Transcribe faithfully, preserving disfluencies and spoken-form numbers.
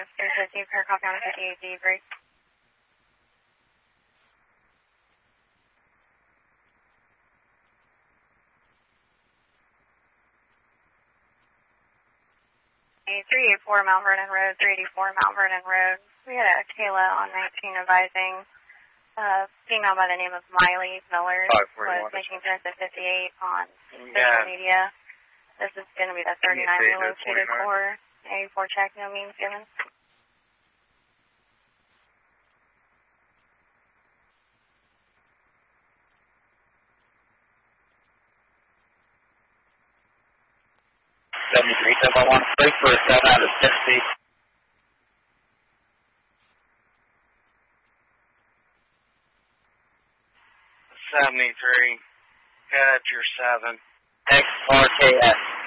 three fifty, per copy on fifty-eight D, break. three eighty-four Mount Vernon Road, three eighty-four Mount Vernon Road. We had a Kayla on nineteen advising a female by the name of Miley Miller was making turns at fifty-eight on social Yeah. media. This is going to be the thirty-nine we located for. eighty-four check, no means given. seventy-three, seven one, break for a seven out of sixty. seventy-three, head your seven. X R K S.